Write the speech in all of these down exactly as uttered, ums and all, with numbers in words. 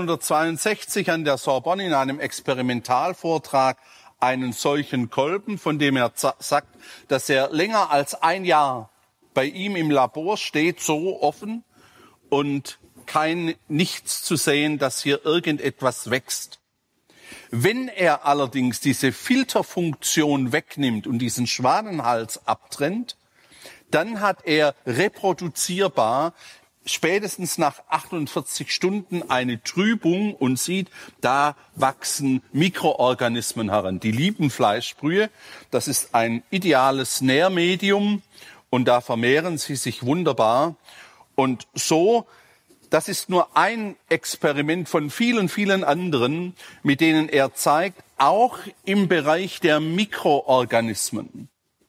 neunzehnhundertzweiundsechzig an der Sorbonne in einem Experimentalvortrag einen solchen Kolben, von dem er sagt, dass er länger als ein Jahr bei ihm im Labor steht, so offen und kein nichts zu sehen, dass hier irgendetwas wächst. Wenn er allerdings diese Filterfunktion wegnimmt und diesen Schwanenhals abtrennt, dann hat er reproduzierbar spätestens nach achtundvierzig Stunden eine Trübung und sieht, da wachsen Mikroorganismen heran. Die lieben Fleischbrühe, das ist ein ideales Nährmedium und da vermehren sie sich wunderbar. Und so, das ist nur ein Experiment von vielen, vielen anderen, mit denen er zeigt, auch im Bereich der Mikroorganismen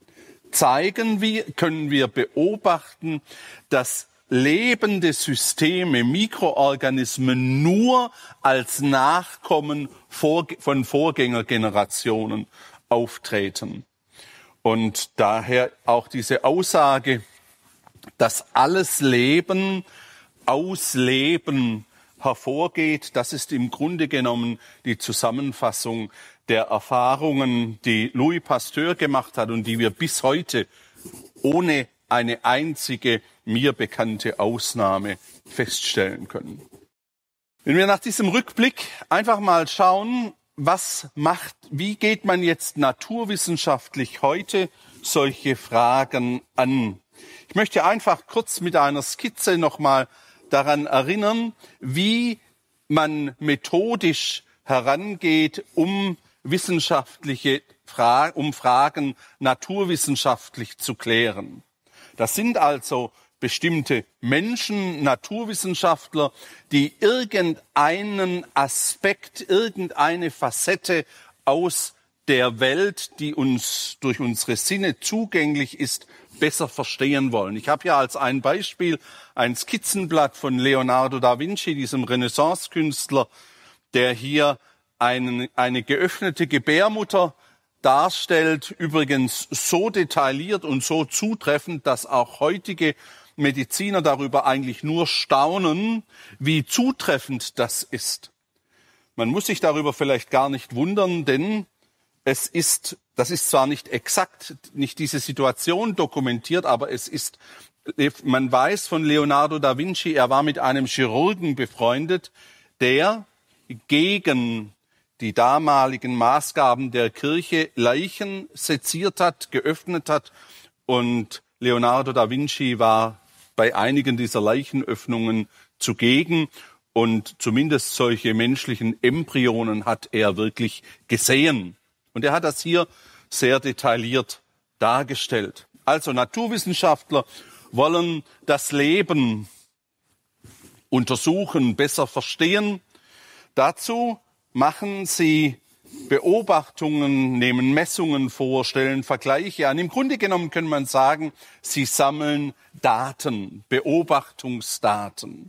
zeigen wir, können wir beobachten, dass lebende Systeme, Mikroorganismen nur als Nachkommen von Vorgängergenerationen auftreten. Und daher auch diese Aussage, dass alles Leben aus Leben hervorgeht, das ist im Grunde genommen die Zusammenfassung der Erfahrungen, die Louis Pasteur gemacht hat und die wir bis heute ohne eine einzige mir bekannte Ausnahme feststellen können. Wenn wir nach diesem Rückblick einfach mal schauen, was macht, wie geht man jetzt naturwissenschaftlich heute solche Fragen an? Ich möchte einfach kurz mit einer Skizze nochmal daran erinnern, wie man methodisch herangeht, um wissenschaftliche Fra- um Fragen naturwissenschaftlich zu klären. Das sind also bestimmte Menschen, Naturwissenschaftler, die irgendeinen Aspekt, irgendeine Facette aus der Welt, die uns durch unsere Sinne zugänglich ist, besser verstehen wollen. Ich habe hier als ein Beispiel ein Skizzenblatt von Leonardo da Vinci, diesem Renaissance-Künstler, der hier einen, eine geöffnete Gebärmutter darstellt, übrigens so detailliert und so zutreffend, dass auch heutige Mediziner darüber eigentlich nur staunen, wie zutreffend das ist. Man muss sich darüber vielleicht gar nicht wundern, denn es ist, das ist zwar nicht exakt, nicht diese Situation dokumentiert, aber es ist, man weiß von Leonardo da Vinci, er war mit einem Chirurgen befreundet, der gegen die damaligen Maßgaben der Kirche Leichen seziert hat, geöffnet hat. Und Leonardo da Vinci war bei einigen dieser Leichenöffnungen zugegen. Und zumindest solche menschlichen Embryonen hat er wirklich gesehen. Und er hat das hier sehr detailliert dargestellt. Also Naturwissenschaftler wollen das Leben untersuchen, besser verstehen. Dazu machen sie Beobachtungen, nehmen Messungen vor, stellen Vergleiche an. Im Grunde genommen kann man sagen, sie sammeln Daten, Beobachtungsdaten.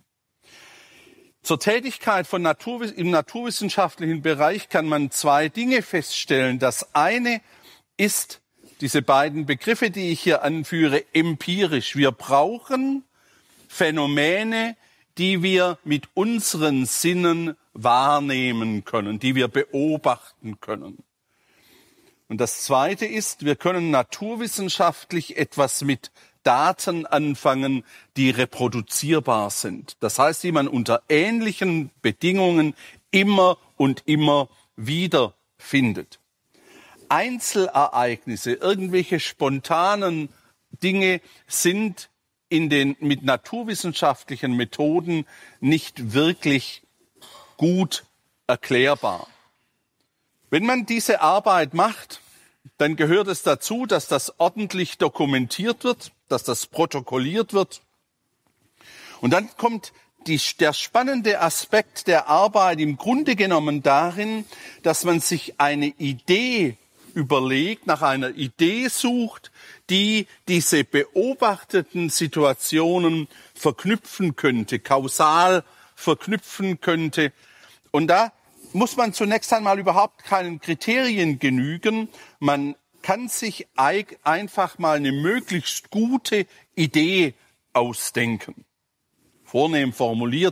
Zur Tätigkeit von Naturwiss- im naturwissenschaftlichen Bereich kann man zwei Dinge feststellen. Das eine ist diese beiden Begriffe, die ich hier anführe, empirisch. Wir brauchen Phänomene, die wir mit unseren Sinnen wahrnehmen können, die wir beobachten können. Und das Zweite ist, wir können naturwissenschaftlich etwas mit Daten anfangen, die reproduzierbar sind. Das heißt, die man unter ähnlichen Bedingungen immer und immer wieder findet. Einzelereignisse, irgendwelche spontanen Dinge sind in den mit naturwissenschaftlichen Methoden nicht wirklich gut erklärbar. Wenn man diese Arbeit macht, dann gehört es dazu, dass das ordentlich dokumentiert wird, dass das protokolliert wird. Und dann kommt die, der spannende Aspekt der Arbeit im Grunde genommen darin, dass man sich eine Idee überlegt, nach einer Idee sucht, die diese beobachteten Situationen verknüpfen könnte, kausal verknüpfen könnte. Und da muss man zunächst einmal überhaupt keinen Kriterien genügen. Man kann sich einfach mal eine möglichst gute Idee ausdenken. Vornehm formuliert,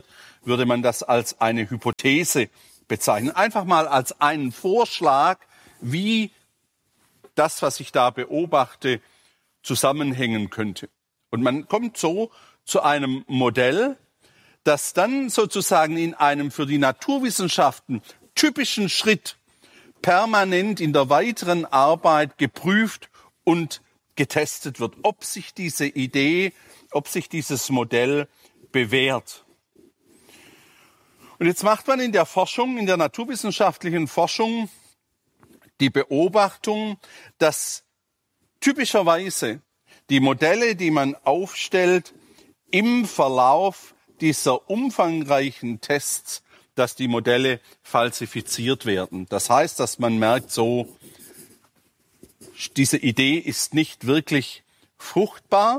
würde man das als eine Hypothese bezeichnen. Einfach mal als einen Vorschlag, wie das, was ich da beobachte, zusammenhängen könnte. Und man kommt so zu einem Modell, das dann sozusagen in einem für die Naturwissenschaften typischen Schritt permanent in der weiteren Arbeit geprüft und getestet wird, ob sich diese Idee, ob sich dieses Modell bewährt. Und jetzt macht man in der Forschung, in der naturwissenschaftlichen Forschung, die Beobachtung, dass typischerweise die Modelle, die man aufstellt, im Verlauf dieser umfangreichen Tests, dass die Modelle falsifiziert werden. Das heißt, dass man merkt, so, diese Idee ist nicht wirklich fruchtbar.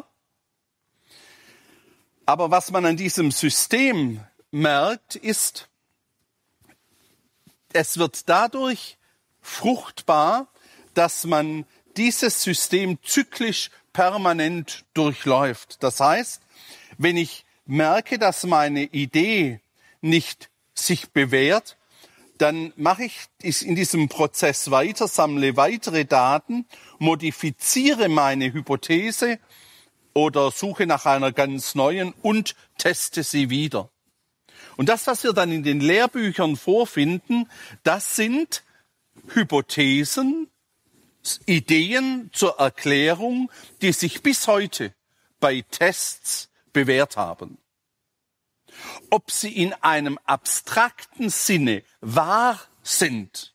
Aber was man an diesem System merkt, ist, es wird dadurch fruchtbar, dass man dieses System zyklisch permanent durchläuft. Das heißt, wenn ich merke, dass meine Idee nicht sich bewährt, dann mache ich es in diesem Prozess weiter, sammle weitere Daten, modifiziere meine Hypothese oder suche nach einer ganz neuen und teste sie wieder. Und das, was wir dann in den Lehrbüchern vorfinden, das sind Hypothesen, Ideen zur Erklärung, die sich bis heute bei Tests bewährt haben. Ob sie in einem abstrakten Sinne wahr sind,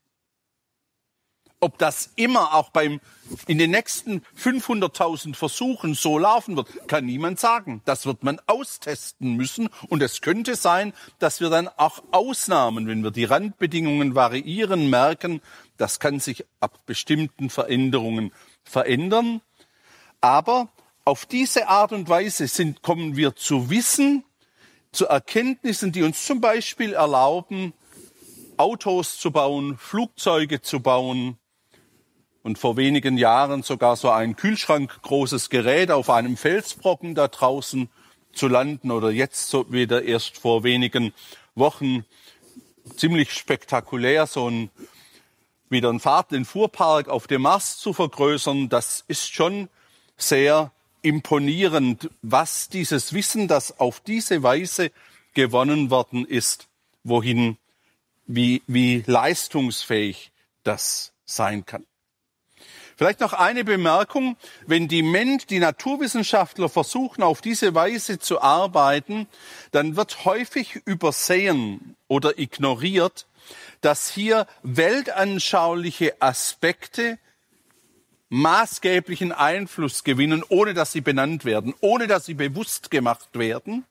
ob das immer auch beim, in den nächsten fünfhunderttausend Versuchen so laufen wird, kann niemand sagen. Das wird man austesten müssen. Und es könnte sein, dass wir dann auch Ausnahmen, wenn wir die Randbedingungen variieren, merken, das kann sich ab bestimmten Veränderungen verändern. Aber auf diese Art und Weise sind, kommen wir zu Wissen, zu Erkenntnissen, die uns zum Beispiel erlauben, Autos zu bauen, Flugzeuge zu bauen und vor wenigen Jahren sogar so ein kühlschrankgroßes Gerät auf einem Felsbrocken da draußen zu landen oder jetzt so wieder erst vor wenigen Wochen ziemlich spektakulär so ein wieder einen Fahrt, den Fuhrpark auf dem Mars zu vergrößern. Das ist schon sehr imponierend, was dieses Wissen, das auf diese Weise gewonnen worden ist, wohin, wie, wie leistungsfähig das sein kann. Vielleicht noch eine Bemerkung. Wenn die Mensch, die Naturwissenschaftler versuchen, auf diese Weise zu arbeiten, dann wird häufig übersehen oder ignoriert, dass hier weltanschauliche Aspekte maßgeblichen Einfluss gewinnen, ohne dass sie benannt werden, ohne dass sie bewusst gemacht werden.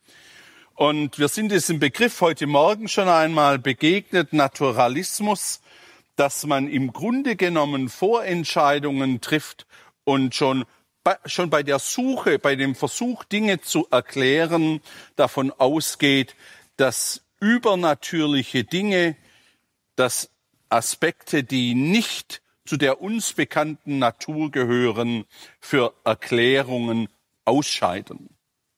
Und wir sind diesem Begriff heute Morgen schon einmal begegnet, Naturalismus, dass man im Grunde genommen Vorentscheidungen trifft und schon bei, schon bei der Suche, bei dem Versuch, Dinge zu erklären, davon ausgeht, dass übernatürliche Dinge, dass Aspekte, die nicht zu der uns bekannten Natur gehören, für Erklärungen ausscheiden.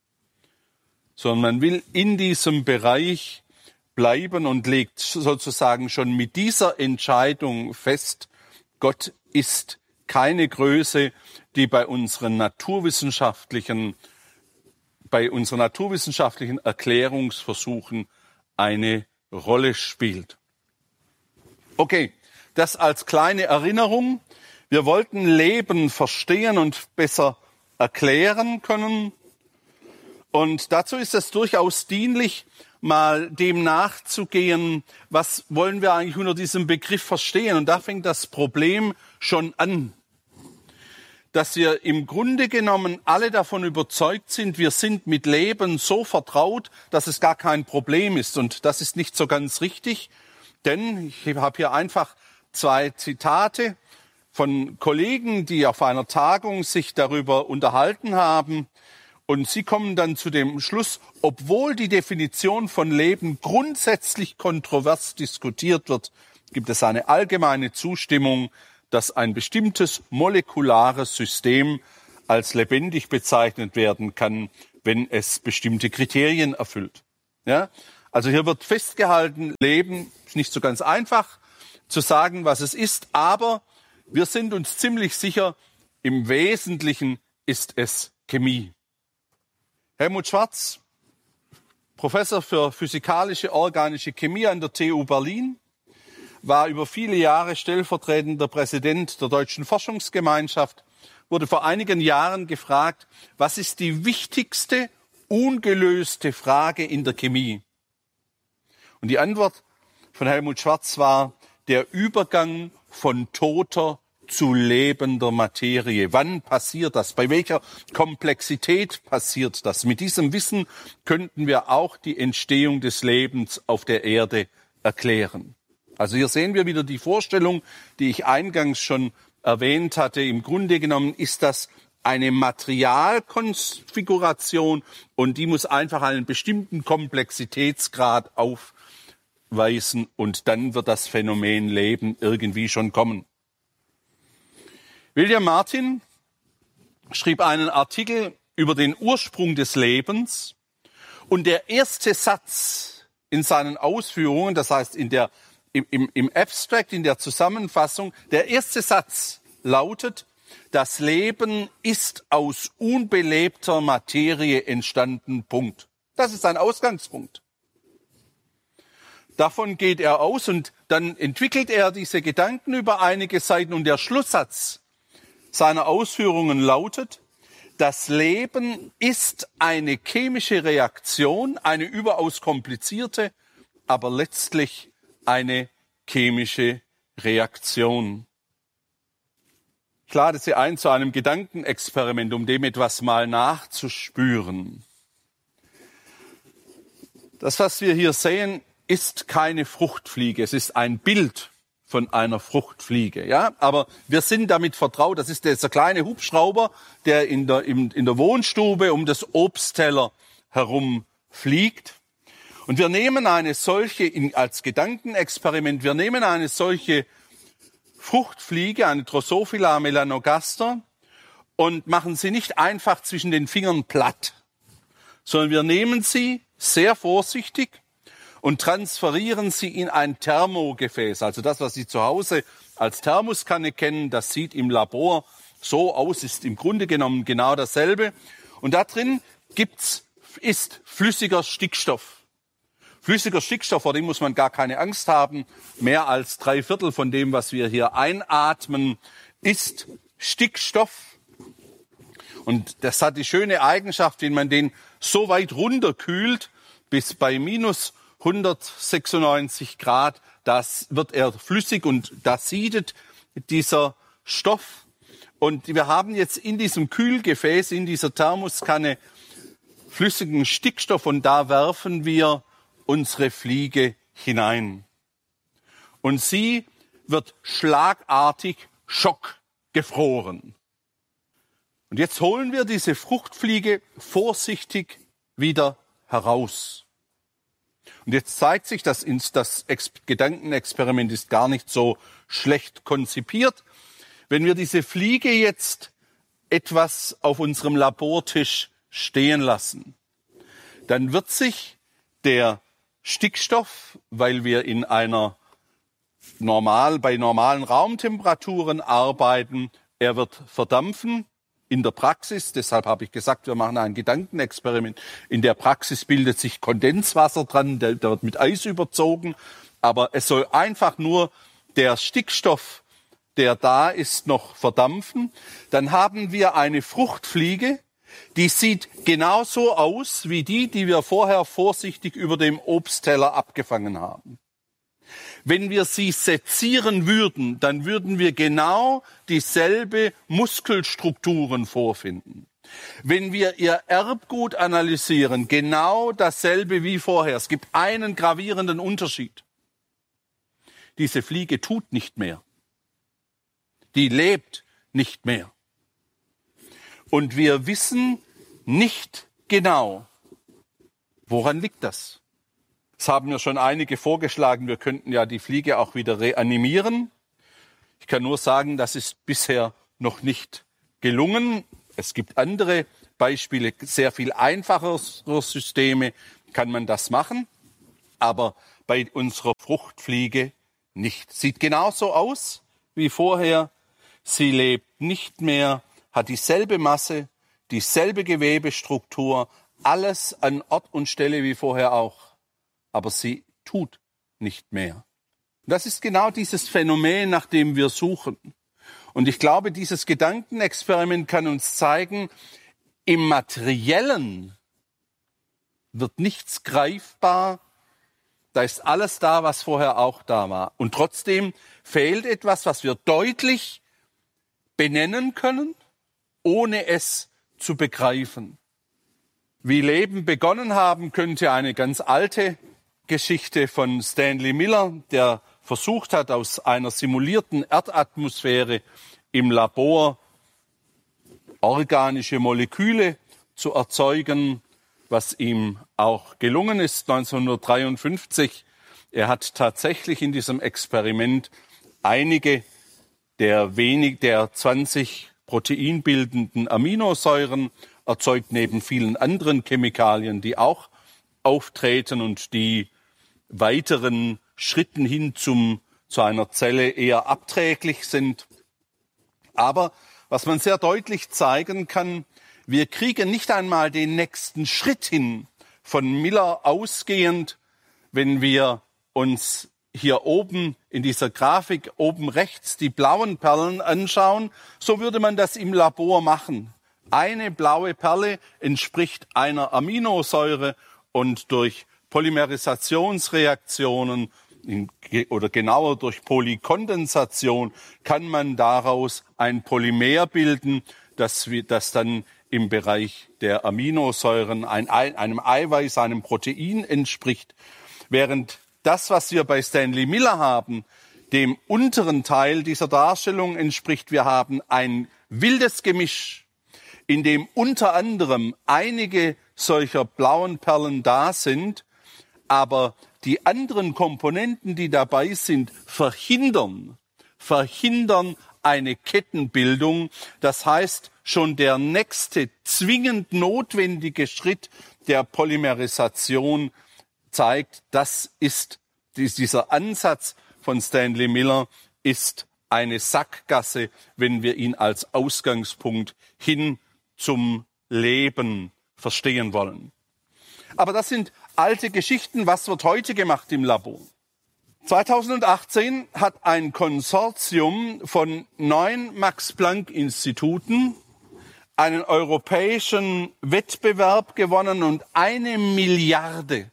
Sondern man will in diesem Bereich bleiben und legt sozusagen schon mit dieser Entscheidung fest, Gott ist keine Größe, die bei unseren naturwissenschaftlichen, bei unseren naturwissenschaftlichen Erklärungsversuchen eine Rolle spielt. Okay. Das als kleine Erinnerung. Wir wollten Leben verstehen und besser erklären können. Und dazu ist es durchaus dienlich, mal dem nachzugehen, was wollen wir eigentlich unter diesem Begriff verstehen. Und da fängt das Problem schon an, dass wir im Grunde genommen alle davon überzeugt sind, wir sind mit Leben so vertraut, dass es gar kein Problem ist. Und das ist nicht so ganz richtig, denn ich habe hier einfach zwei Zitate von Kollegen, die auf einer Tagung sich darüber unterhalten haben. Und sie kommen dann zu dem Schluss, obwohl die Definition von Leben grundsätzlich kontrovers diskutiert wird, gibt es eine allgemeine Zustimmung, dass ein bestimmtes molekulares System als lebendig bezeichnet werden kann, wenn es bestimmte Kriterien erfüllt. Ja? Also hier wird festgehalten, Leben ist nicht so ganz einfach zu sagen, was es ist, aber wir sind uns ziemlich sicher, im Wesentlichen ist es Chemie. Helmut Schwarz, Professor für physikalische organische Chemie an der T U Berlin, war über viele Jahre stellvertretender Präsident der Deutschen Forschungsgemeinschaft, wurde vor einigen Jahren gefragt, was ist die wichtigste ungelöste Frage in der Chemie? Und die Antwort von Helmut Schwarz war der Übergang von toter zu lebender Materie. Wann passiert das? Bei welcher Komplexität passiert das? Mit diesem Wissen könnten wir auch die Entstehung des Lebens auf der Erde erklären. Also hier sehen wir wieder die Vorstellung, die ich eingangs schon erwähnt hatte. Im Grunde genommen ist das eine Materialkonfiguration und die muss einfach einen bestimmten Komplexitätsgrad aufweisen und dann wird das Phänomen Leben irgendwie schon kommen. William Martin schrieb einen Artikel über den Ursprung des Lebens und der erste Satz in seinen Ausführungen, das heißt in der, im, im, im Abstract, in der Zusammenfassung, der erste Satz lautet, das Leben ist aus unbelebter Materie entstanden, Punkt. Das ist sein Ausgangspunkt. Davon geht er aus und dann entwickelt er diese Gedanken über einige Seiten und der Schlusssatz seiner Ausführungen lautet, das Leben ist eine chemische Reaktion, eine überaus komplizierte, aber letztlich eine chemische Reaktion. Ich lade Sie ein zu einem Gedankenexperiment, um dem etwas mal nachzuspüren. Das, was wir hier sehen, ist keine Fruchtfliege, es ist ein Bild von einer Fruchtfliege, ja, aber wir sind damit vertraut. Das ist dieser kleine Hubschrauber, der in der, in, in der Wohnstube um das Obstteller herum fliegt. Und wir nehmen eine solche, in, als Gedankenexperiment, wir nehmen eine solche Fruchtfliege, eine Drosophila melanogaster, und machen sie nicht einfach zwischen den Fingern platt, sondern wir nehmen sie sehr vorsichtig und transferieren sie in ein Thermogefäß. Also das, was Sie zu Hause als Thermoskanne kennen, das sieht im Labor so aus, ist im Grunde genommen genau dasselbe. Und da drin gibt's, ist flüssiger Stickstoff. Flüssiger Stickstoff, vor dem muss man gar keine Angst haben. Mehr als drei Viertel von dem, was wir hier einatmen, ist Stickstoff. Und das hat die schöne Eigenschaft, wenn man den so weit runterkühlt, bis bei minus hundertsechsundneunzig Grad, das wird er flüssig und das siedet dieser Stoff. Und wir haben jetzt in diesem Kühlgefäß, in dieser Thermoskanne flüssigen Stickstoff und da werfen wir unsere Fliege hinein. Und sie wird schlagartig schockgefroren. Und jetzt holen wir diese Fruchtfliege vorsichtig wieder heraus. Und jetzt zeigt sich, dass das Gedankenexperiment ist gar nicht so schlecht konzipiert. Wenn wir diese Fliege jetzt etwas auf unserem Labortisch stehen lassen, dann wird sich der Stickstoff, weil wir in einer normal, bei normalen Raumtemperaturen arbeiten, er wird verdampfen. In der Praxis, deshalb habe ich gesagt, wir machen ein Gedankenexperiment. In der Praxis bildet sich Kondenswasser dran, der, der wird mit Eis überzogen. Aber es soll einfach nur der Stickstoff, der da ist, noch verdampfen. Dann haben wir eine Fruchtfliege, die sieht genauso aus wie die, die wir vorher vorsichtig über dem Obstteller abgefangen haben. Wenn wir sie sezieren würden, dann würden wir genau dieselbe Muskelstrukturen vorfinden. Wenn wir ihr Erbgut analysieren, genau dasselbe wie vorher. Es gibt einen gravierenden Unterschied. Diese Fliege tut nicht mehr. Die lebt nicht mehr. Und wir wissen nicht genau, woran liegt das? Es haben mir schon einige vorgeschlagen, wir könnten ja die Fliege auch wieder reanimieren. Ich kann nur sagen, das ist bisher noch nicht gelungen. Es gibt andere Beispiele, sehr viel einfachere Systeme kann man das machen. aber bei unserer Fruchtfliege nicht. Sieht genauso aus wie vorher. Sie lebt nicht mehr, hat dieselbe Masse, dieselbe Gewebestruktur, alles an Ort und Stelle wie vorher auch. Aber sie tut nicht mehr. Das ist genau dieses Phänomen, nach dem wir suchen. Und ich glaube, dieses Gedankenexperiment kann uns zeigen, im Materiellen wird nichts greifbar. Da ist alles da, was vorher auch da war. Und trotzdem fehlt etwas, was wir deutlich benennen können, ohne es zu begreifen. Wie Leben begonnen haben könnte, eine ganz alte Geschichte von Stanley Miller, der versucht hat, aus einer simulierten Erdatmosphäre im Labor organische Moleküle zu erzeugen, was ihm auch gelungen ist neunzehnhundertdreiundfünfzig. Er hat tatsächlich in diesem Experiment einige der wenig der zwanzig proteinbildenden Aminosäuren erzeugt, neben vielen anderen Chemikalien, die auch auftreten und die weiteren Schritten hin zum, zu einer Zelle eher abträglich sind. Aber was man sehr deutlich zeigen kann, wir kriegen nicht einmal den nächsten Schritt hin, von Miller ausgehend, wenn wir uns hier oben in dieser Grafik oben rechts die blauen Perlen anschauen. So würde man das im Labor machen. Eine blaue Perle entspricht einer Aminosäure und durch Polymerisationsreaktionen oder genauer durch Polykondensation kann man daraus ein Polymer bilden, das, das dann im Bereich der Aminosäuren ein, einem Eiweiß, einem Protein entspricht. Während das, was wir bei Stanley Miller haben, dem unteren Teil dieser Darstellung entspricht. Wir haben ein wildes Gemisch, in dem unter anderem einige solcher blauen Perlen da sind, aber die anderen Komponenten, die dabei sind, verhindern, verhindern eine Kettenbildung. Das heißt, schon der nächste zwingend notwendige Schritt der Polymerisation zeigt, das ist dieser Ansatz von Stanley Miller ist eine Sackgasse, wenn wir ihn als Ausgangspunkt hin zum Leben verstehen wollen. Aber das sind alte Geschichten. Was wird heute gemacht im Labor? zweitausendachtzehn hat ein Konsortium von neun Max-Planck-Instituten einen europäischen Wettbewerb gewonnen und eine Milliarde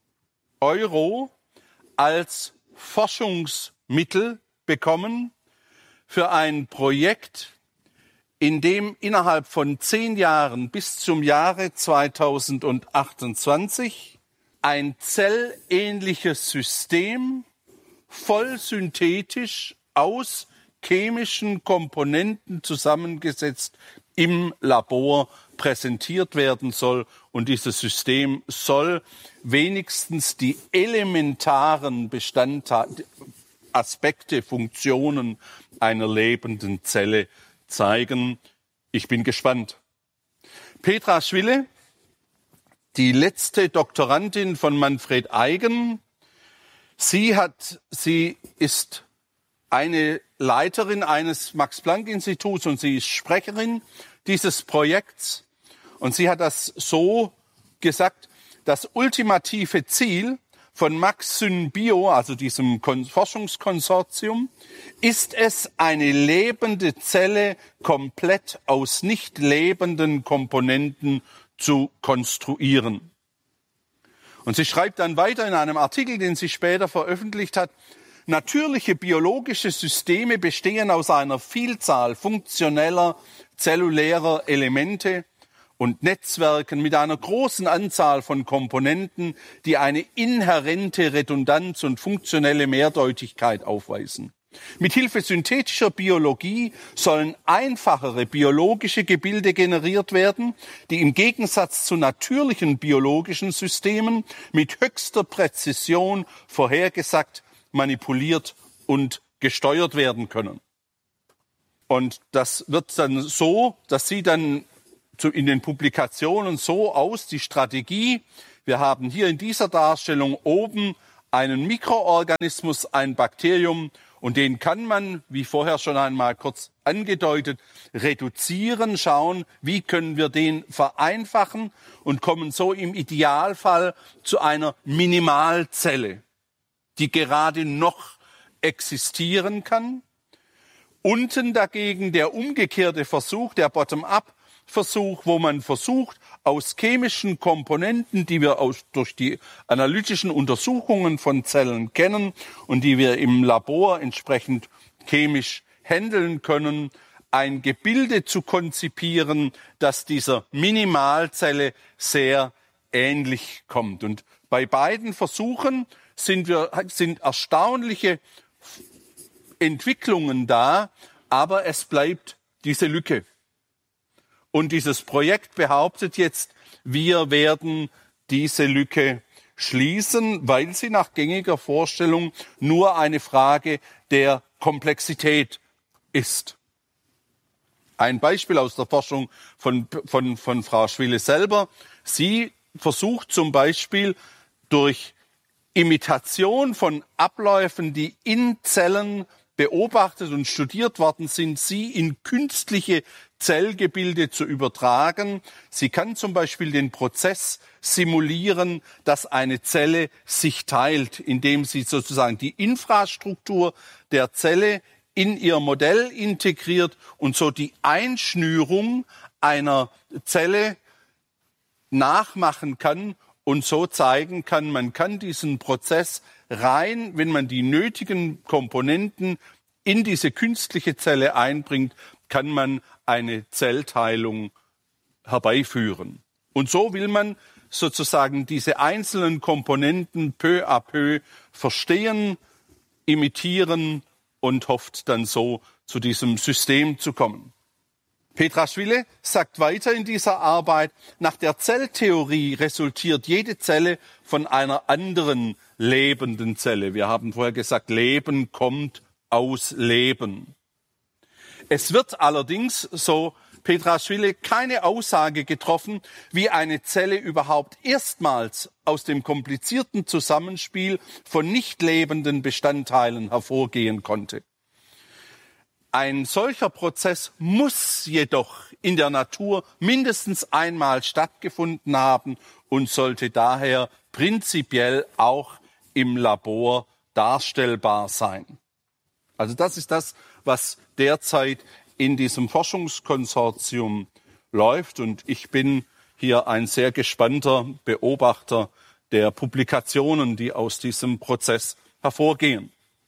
Euro als Forschungsmittel bekommen für ein Projekt, in dem innerhalb von zehn Jahren bis zum Jahre zweitausendachtundzwanzig ein zellähnliches System voll synthetisch aus chemischen Komponenten zusammengesetzt im Labor präsentiert werden soll. Und dieses System soll wenigstens die elementaren Bestandteile, Aspekte, Funktionen einer lebenden Zelle zeigen. Ich bin gespannt. Petra Schwille, die letzte Doktorandin von Manfred Eigen, sie hat, sie ist eine Leiterin eines Max-Planck-Instituts und sie ist Sprecherin dieses Projekts. Und sie hat das so gesagt, das ultimative Ziel von MaxSynBio, also diesem Forschungskonsortium, ist es, eine lebende Zelle komplett aus nicht lebenden Komponenten zu konstruieren. Und sie schreibt dann weiter in einem Artikel, den sie später veröffentlicht hat, natürliche biologische Systeme bestehen aus einer Vielzahl funktioneller, zellulärer Elemente und Netzwerken mit einer großen Anzahl von Komponenten, die eine inhärente Redundanz und funktionelle Mehrdeutigkeit aufweisen. Mithilfe synthetischer Biologie sollen einfachere biologische Gebilde generiert werden, die im Gegensatz zu natürlichen biologischen Systemen mit höchster Präzision vorhergesagt, manipuliert und gesteuert werden können. Und das wird dann so, das sieht dann in den Publikationen so aus, die Strategie, Wir haben hier in dieser Darstellung oben einen Mikroorganismus, ein Bakterium, und den kann man, wie vorher schon einmal kurz angedeutet, reduzieren, schauen, wie können wir den vereinfachen und kommen so im Idealfall zu einer Minimalzelle, die gerade noch existieren kann. Unten dagegen der umgekehrte Versuch, der Bottom-up-Versuch, wo man versucht, aus chemischen Komponenten, die wir aus, durch die analytischen Untersuchungen von Zellen kennen und die wir im Labor entsprechend chemisch handeln können, ein Gebilde zu konzipieren, das dieser Minimalzelle sehr ähnlich kommt. Und bei beiden Versuchen sind, wir, sind erstaunliche Entwicklungen da, aber es bleibt diese Lücke. Und dieses Projekt behauptet jetzt, wir werden diese Lücke schließen, weil sie nach gängiger Vorstellung nur eine Frage der Komplexität ist. Ein Beispiel aus der Forschung von, von, von Frau Schwille selber. Sie versucht zum Beispiel durch Imitation von Abläufen, die in Zellen beobachtet und studiert worden sind, sie in künstliche Zellgebilde zu übertragen. Sie kann zum Beispiel den Prozess simulieren, dass eine Zelle sich teilt, indem sie sozusagen die Infrastruktur der Zelle in ihr Modell integriert und so die Einschnürung einer Zelle nachmachen kann und so zeigen kann, man kann diesen Prozess rein, wenn man die nötigen Komponenten in diese künstliche Zelle einbringt, kann man eine Zellteilung herbeiführen. Und so will man sozusagen diese einzelnen Komponenten peu à peu verstehen, imitieren und hofft dann so zu diesem System zu kommen. Petra Schwille sagt weiter in dieser Arbeit, nach der Zelltheorie resultiert jede Zelle von einer anderen lebenden Zelle. Wir haben vorher gesagt, Leben kommt aus Leben. Es wird allerdings, so Petra Schwille, keine Aussage getroffen, wie eine Zelle überhaupt erstmals aus dem komplizierten Zusammenspiel von nicht lebenden Bestandteilen hervorgehen konnte. Ein solcher Prozess muss jedoch in der Natur mindestens einmal stattgefunden haben und sollte daher prinzipiell auch im Labor darstellbar sein. Also das ist das, was derzeit in diesem Forschungskonsortium läuft. Und ich bin hier ein sehr gespannter Beobachter der Publikationen, die aus diesem Prozess hervorgehen.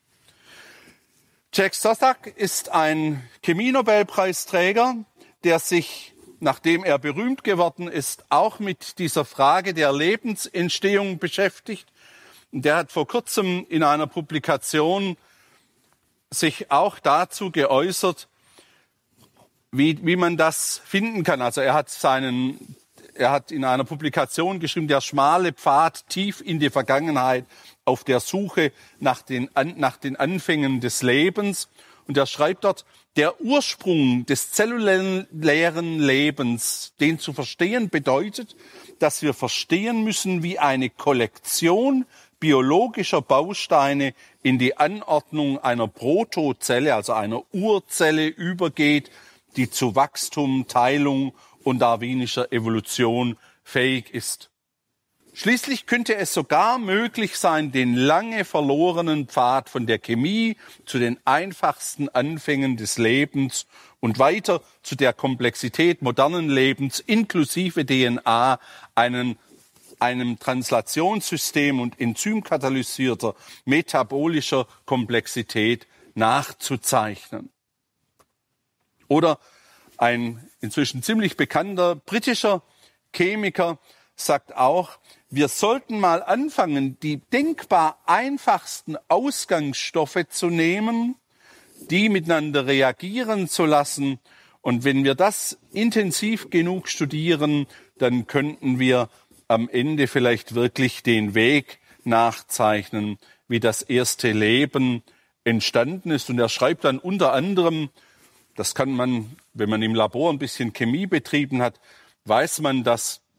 Jack Szostak ist ein Chemie-Nobelpreisträger, der sich, nachdem er berühmt geworden ist, auch mit dieser Frage der Lebensentstehung beschäftigt. Der hat vor kurzem in einer Publikation sich auch dazu geäußert, wie, wie man das finden kann. Also er hat seinen, er hat in einer Publikation geschrieben, der schmale Pfad tief in die Vergangenheit auf der Suche nach den, nach den Anfängen des Lebens. Und er schreibt dort, der Ursprung des zellulären Lebens, den zu verstehen, bedeutet, dass wir verstehen müssen, wie eine Kollektion biologischer Bausteine in die Anordnung einer Protozelle, also einer Urzelle, übergeht, die zu Wachstum, Teilung und darwinischer Evolution fähig ist. Schließlich könnte es sogar möglich sein, den lange verlorenen Pfad von der Chemie zu den einfachsten Anfängen des Lebens und weiter zu der Komplexität modernen Lebens inklusive D N A, einen, einem Translationssystem und enzymkatalysierter metabolischer Komplexität nachzuzeichnen. Oder ein inzwischen ziemlich bekannter britischer Chemiker sagt auch, wir sollten mal anfangen, die denkbar einfachsten Ausgangsstoffe zu nehmen, die miteinander reagieren zu lassen. Und wenn wir das intensiv genug studieren, dann könnten wir am Ende vielleicht wirklich den Weg nachzeichnen, wie das erste Leben entstanden ist. Und er schreibt dann unter anderem, das kann man, wenn man im Labor ein bisschen Chemie betrieben hat, weiß man, dass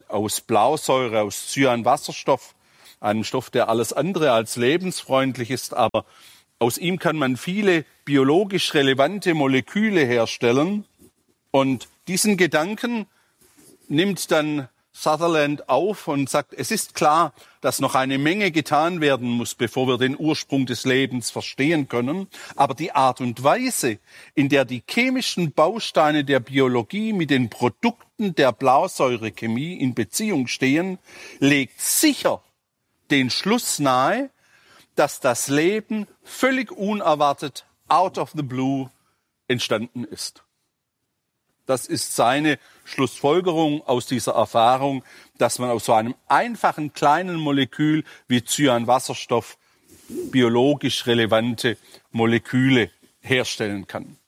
aus Blausäure, aus Cyanwasserstoff, einem Stoff, der alles andere als lebensfreundlich ist, aber aus ihm kann man viele biologisch relevante Moleküle herstellen. Und diesen Gedanken nimmt dann Sutherland auf und sagt, es ist klar, dass noch eine Menge getan werden muss, bevor wir den Ursprung des Lebens verstehen können. Aber die Art und Weise, in der die chemischen Bausteine der Biologie mit den Produkten der Blausäurechemie in Beziehung stehen, legt sicher den Schluss nahe, dass das Leben völlig unerwartet, out of the blue, entstanden ist. Das ist seine Schlussfolgerung aus dieser Erfahrung, dass man aus so einem einfachen kleinen Molekül wie Cyanwasserstoff biologisch relevante Moleküle herstellen kann.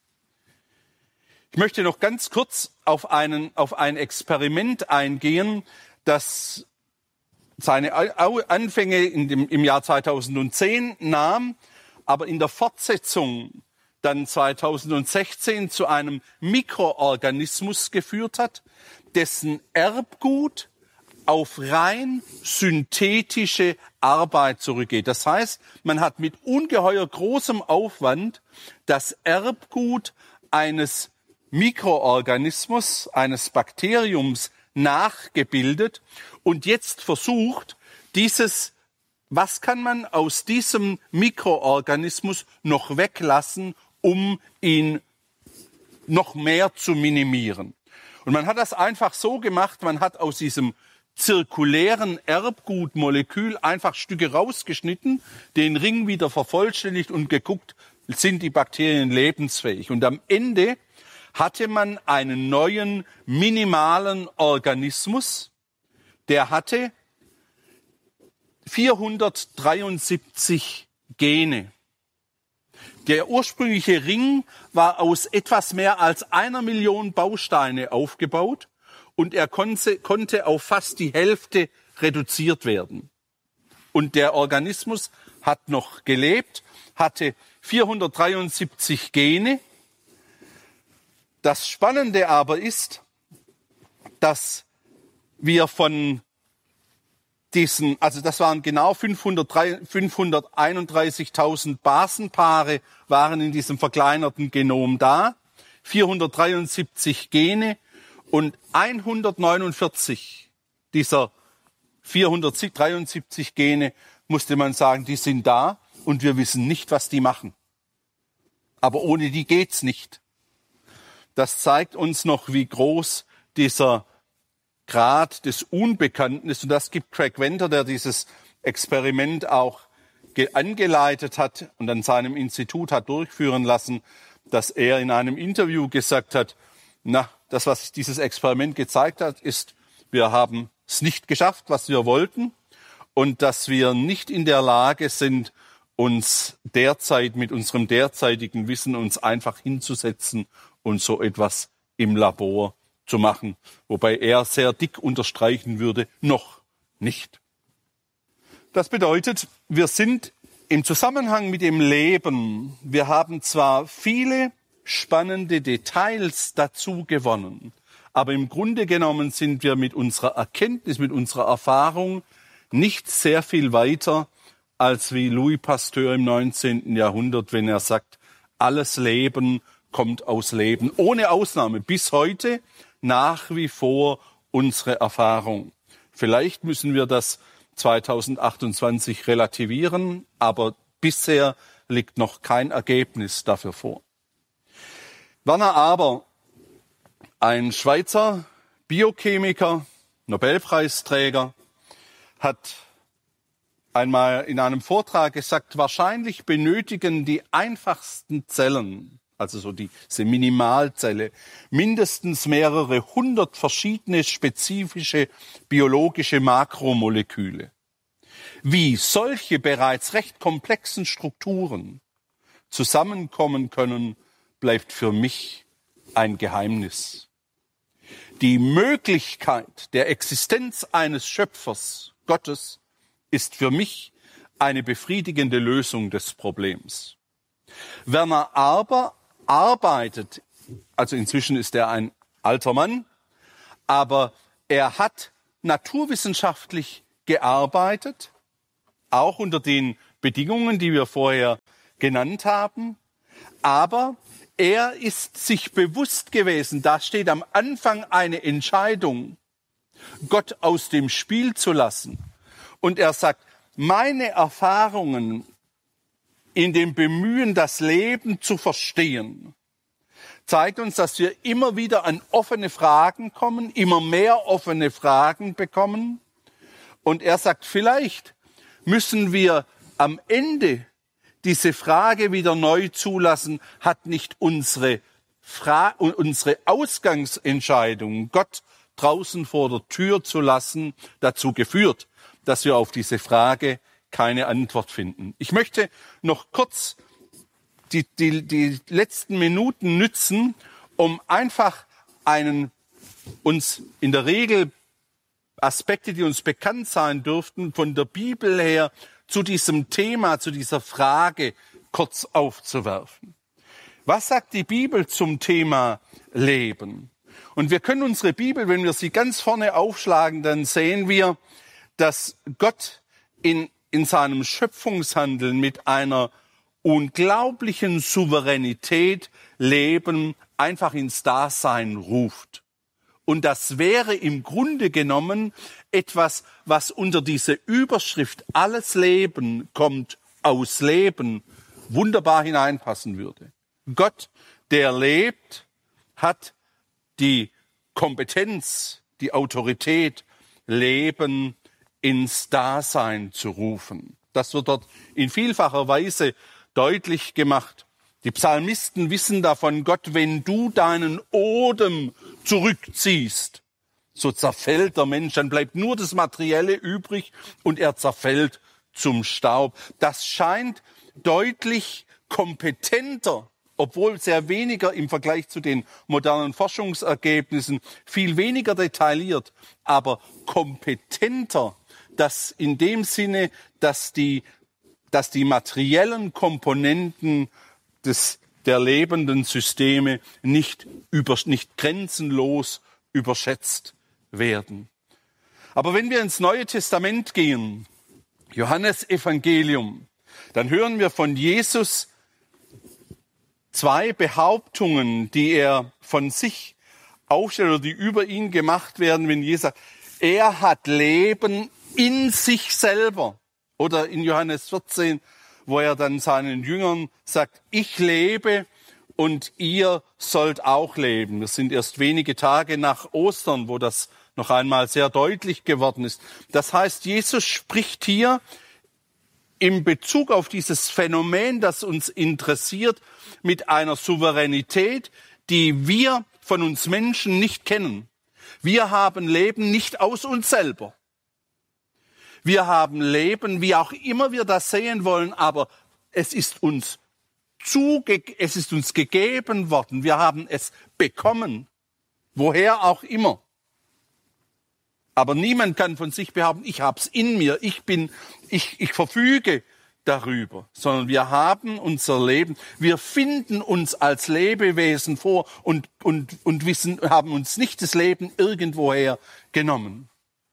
Ich möchte noch ganz kurz auf, einen, auf ein Experiment eingehen, das seine Anfänge in dem, im Jahr zweitausendzehn nahm, aber in der Fortsetzung dann zweitausendsechzehn zu einem Mikroorganismus geführt hat, dessen Erbgut auf rein synthetische Arbeit zurückgeht. Das heißt, man hat mit ungeheuer großem Aufwand das Erbgut eines Mikroorganismus, eines Bakteriums nachgebildet und jetzt versucht, dieses, was kann man aus diesem Mikroorganismus noch weglassen, um ihn noch mehr zu minimieren. Und man hat das einfach so gemacht, man hat aus diesem zirkulären Erbgutmolekül einfach Stücke rausgeschnitten, den Ring wieder vervollständigt und geguckt, sind die Bakterien lebensfähig. Und am Ende hatte man einen neuen minimalen Organismus, der hatte vierhundertdreiundsiebzig Gene. Der ursprüngliche Ring war aus etwas mehr als einer Million Bausteine aufgebaut und er konnte, konnte auf fast die Hälfte reduziert werden. Und der Organismus hat noch gelebt, hatte vierhundertdreiundsiebzig Gene. Das Spannende aber ist, dass wir von diesen, also das waren genau fünfhunderteinunddreißigtausend Basenpaare waren in diesem verkleinerten Genom da, vierhundertdreiundsiebzig Gene und hundertneunundvierzig dieser vierhundertdreiundsiebzig Gene, musste man sagen, die sind da und wir wissen nicht, was die machen. Aber ohne die geht's nicht. Das zeigt uns noch, wie groß dieser Grad des Unbekannten ist. Und das gibt Craig Venter, der dieses Experiment auch angeleitet hat und an seinem Institut hat durchführen lassen, dass er in einem Interview gesagt hat, na, das, was dieses Experiment gezeigt hat, ist, wir haben es nicht geschafft, was wir wollten und dass wir nicht in der Lage sind, uns derzeit mit unserem derzeitigen Wissen uns einfach hinzusetzen und so etwas im Labor zu machen, wobei er sehr dick unterstreichen würde, noch nicht. Das bedeutet, wir sind im Zusammenhang mit dem Leben, wir haben zwar viele spannende Details dazu gewonnen, aber im Grunde genommen sind wir mit unserer Erkenntnis, mit unserer Erfahrung nicht sehr viel weiter als wie Louis Pasteur im neunzehnten Jahrhundert, wenn er sagt, alles Leben kommt aus Leben, ohne Ausnahme, bis heute nach wie vor unsere Erfahrung. Vielleicht müssen wir das zweitausendachtundzwanzig relativieren, aber bisher liegt noch kein Ergebnis dafür vor. Werner Aber, ein Schweizer Biochemiker, Nobelpreisträger, hat einmal in einem Vortrag gesagt, wahrscheinlich benötigen die einfachsten Zellen, also so diese Minimalzelle, mindestens mehrere hundert verschiedene spezifische biologische Makromoleküle. Wie solche bereits recht komplexen Strukturen zusammenkommen können, bleibt für mich ein Geheimnis. Die Möglichkeit der Existenz eines Schöpfers, Gottes, ist für mich eine befriedigende Lösung des Problems. Werner Aber arbeitet, also inzwischen ist er ein alter Mann, aber er hat naturwissenschaftlich gearbeitet, auch unter den Bedingungen, die wir vorher genannt haben. Aber er ist sich bewusst gewesen, da steht am Anfang eine Entscheidung, Gott aus dem Spiel zu lassen. Und er sagt, meine Erfahrungen in dem Bemühen, das Leben zu verstehen, zeigt uns, dass wir immer wieder an offene Fragen kommen, immer mehr offene Fragen bekommen. Und er sagt, vielleicht müssen wir am Ende diese Frage wieder neu zulassen, hat nicht unsere, Fra- unsere Ausgangsentscheidung, Gott draußen vor der Tür zu lassen, dazu geführt, dass wir auf diese Frage keine Antwort finden. Ich möchte noch kurz die, die, die letzten Minuten nützen, um einfach einen uns in der Regel Aspekte, die uns bekannt sein dürften, von der Bibel her zu diesem Thema, zu dieser Frage kurz aufzuwerfen. Was sagt die Bibel zum Thema Leben? Und wir können unsere Bibel, wenn wir sie ganz vorne aufschlagen, dann sehen wir, dass Gott in, in seinem Schöpfungshandeln mit einer unglaublichen Souveränität Leben einfach ins Dasein ruft. Und das wäre im Grunde genommen etwas, was unter diese Überschrift alles Leben kommt aus Leben wunderbar hineinpassen würde. Gott, der lebt, hat die Kompetenz, die Autorität, Leben ins Dasein zu rufen. Das wird dort in vielfacher Weise deutlich gemacht. Die Psalmisten wissen davon, Gott, wenn du deinen Odem zurückziehst, so zerfällt der Mensch, dann bleibt nur das Materielle übrig und er zerfällt zum Staub. Das scheint deutlich kompetenter, obwohl sehr weniger im Vergleich zu den modernen Forschungsergebnissen, viel weniger detailliert, aber kompetenter, dass in dem Sinne, dass die, dass die materiellen Komponenten des, der lebenden Systeme nicht, über, nicht grenzenlos überschätzt werden. Aber wenn wir ins Neue Testament gehen, Johannes Evangelium, dann hören wir von Jesus zwei Behauptungen, die er von sich aufstellt oder die über ihn gemacht werden, wenn Jesus sagt, er hat Leben in sich selber. Oder in Johannes vierzehn, wo er dann seinen Jüngern sagt, ich lebe und ihr sollt auch leben. Wir sind erst wenige Tage nach Ostern, wo das noch einmal sehr deutlich geworden ist. Das heißt, Jesus spricht hier in Bezug auf dieses Phänomen, das uns interessiert, mit einer Souveränität, die wir von uns Menschen nicht kennen. Wir haben Leben nicht aus uns selber. Wir haben Leben, wie auch immer wir das sehen wollen, aber es ist uns zuge- es ist uns gegeben worden. Wir haben es bekommen, woher auch immer. Aber niemand kann von sich behaupten, ich hab's in mir, ich bin, ich, ich verfüge darüber, sondern wir haben unser Leben, wir finden uns als Lebewesen vor und, und, und wissen, haben uns nicht das Leben irgendwoher genommen.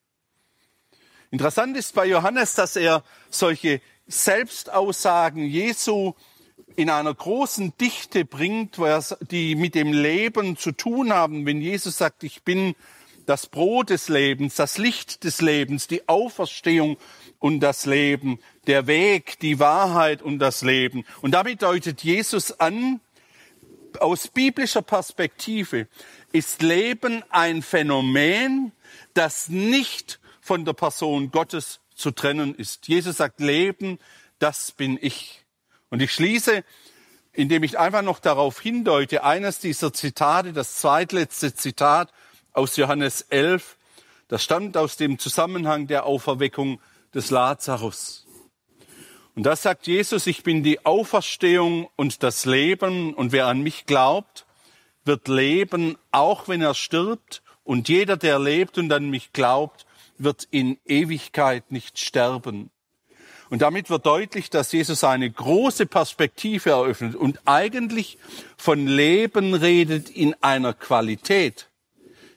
Interessant ist bei Johannes, dass er solche Selbstaussagen Jesu in einer großen Dichte bringt, wo er, die mit dem Leben zu tun haben. Wenn Jesus sagt, ich bin das Brot des Lebens, das Licht des Lebens, die Auferstehung und das Leben, der Weg, die Wahrheit und das Leben. Und damit deutet Jesus an, aus biblischer Perspektive ist Leben ein Phänomen, das nicht von der Person Gottes zu trennen ist. Jesus sagt, Leben, das bin ich. Und ich schließe, indem ich einfach noch darauf hindeute, eines dieser Zitate, das zweitletzte Zitat aus Johannes elf, das stammt aus dem Zusammenhang der Auferweckung des Lazarus. Und da sagt Jesus, ich bin die Auferstehung und das Leben, und wer an mich glaubt, wird leben, auch wenn er stirbt, und jeder, der lebt und an mich glaubt, wird in Ewigkeit nicht sterben. Und damit wird deutlich, dass Jesus eine große Perspektive eröffnet und eigentlich von Leben redet in einer Qualität,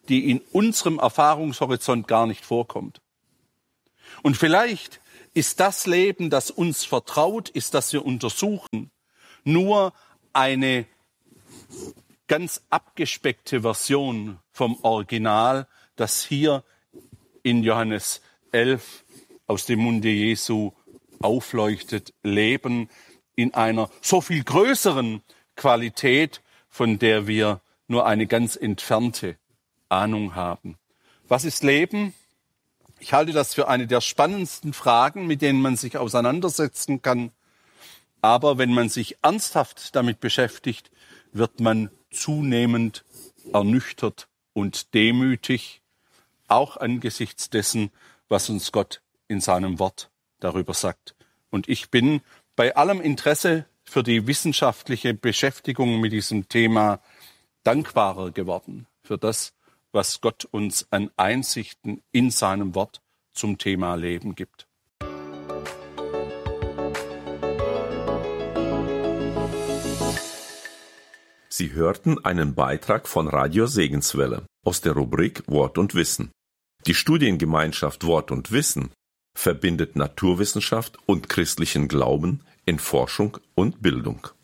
die in unserem Erfahrungshorizont gar nicht vorkommt. Und vielleicht ist das Leben, das uns vertraut ist, das wir untersuchen, nur eine ganz abgespeckte Version vom Original, das hier in Johannes elf aus dem Munde Jesu aufleuchtet. Leben in einer so viel größeren Qualität, von der wir nur eine ganz entfernte Ahnung haben. Was ist Leben? Ich halte das für eine der spannendsten Fragen, mit denen man sich auseinandersetzen kann. Aber wenn man sich ernsthaft damit beschäftigt, wird man zunehmend ernüchtert und demütig, auch angesichts dessen, was uns Gott in seinem Wort darüber sagt. Und ich bin bei allem Interesse für die wissenschaftliche Beschäftigung mit diesem Thema dankbarer geworden für das, was Gott uns an Einsichten in seinem Wort zum Thema Leben gibt. Sie hörten einen Beitrag von Radio Segenswelle aus der Rubrik Wort und Wissen. Die Studiengemeinschaft Wort und Wissen verbindet Naturwissenschaft und christlichen Glauben in Forschung und Bildung.